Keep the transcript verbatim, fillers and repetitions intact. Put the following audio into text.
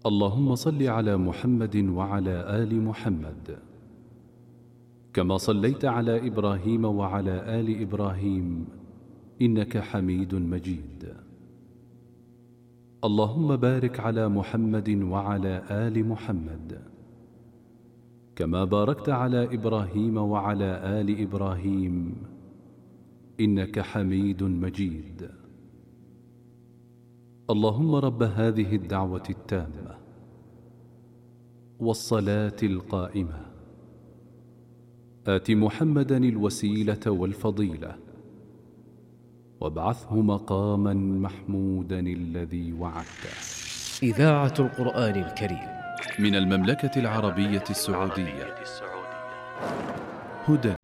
اللهم صل على محمد وعلى آل محمد كما صليت على إبراهيم وعلى آل إبراهيم إنك حميد مجيد. اللهم بارك على محمد وعلى آل محمد كما باركت على إبراهيم وعلى آل إبراهيم إنك حميد مجيد. اللهم رب هذه الدعوة التامة والصلاة القائمة آت محمدا الوسيلة والفضيلة وابعثه مقاما محمودا الذي وعدته. إذاعة القرآن الكريم من المملكة العربية السعودية. هدى